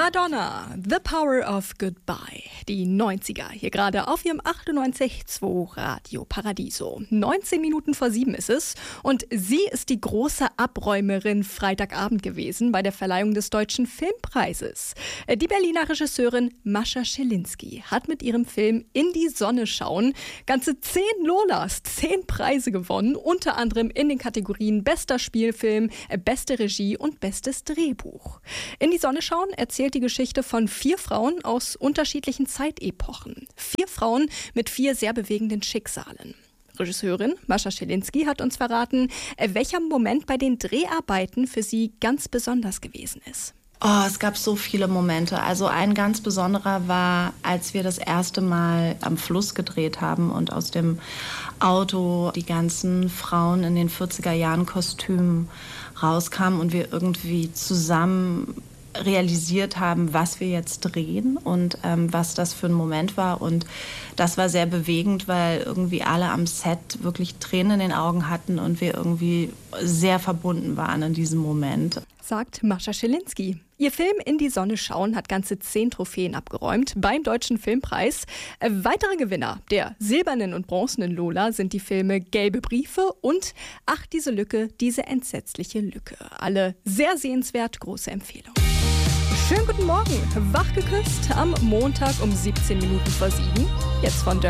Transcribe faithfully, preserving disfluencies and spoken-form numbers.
Madonna, The Power of Goodbye. Die neunziger, hier gerade auf ihrem achtundneunzig Komma zwei Radio Paradiso. neunzehn Minuten vor sieben ist es und sie ist die große Abräumerin Freitagabend gewesen bei der Verleihung des Deutschen Filmpreises. Die Berliner Regisseurin Mascha Szelinski hat mit ihrem Film In die Sonne schauen ganze zehn Lolas, zehn Preise gewonnen, unter anderem in den Kategorien Bester Spielfilm, Beste Regie und Bestes Drehbuch. In die Sonne schauen erzählt die Geschichte von vier Frauen aus unterschiedlichen Zeitepochen. Vier Frauen mit vier sehr bewegenden Schicksalen. Regisseurin Mascha Szelinski hat uns verraten, welcher Moment bei den Dreharbeiten für sie ganz besonders gewesen ist. Oh, es gab so viele Momente. Also ein ganz besonderer war, als wir das erste Mal am Fluss gedreht haben und aus dem Auto die ganzen Frauen in den vierziger Jahren Kostümen rauskamen und wir irgendwie zusammen realisiert haben, was wir jetzt drehen und ähm, was das für ein Moment war. Und das war sehr bewegend, weil irgendwie alle am Set wirklich Tränen in den Augen hatten und wir irgendwie sehr verbunden waren in diesem Moment. Sagt Mascha Szelinski. Ihr Film In die Sonne schauen hat ganze zehn Trophäen abgeräumt beim Deutschen Filmpreis. Äh, weitere Gewinner der silbernen und bronzenen Lola sind die Filme Gelbe Briefe und Ach, diese Lücke, diese entsetzliche Lücke. Alle sehr sehenswert, große Empfehlung. Schönen guten Morgen, wach geküsst am Montag um siebzehn Minuten vor sieben. Jetzt von Dörr.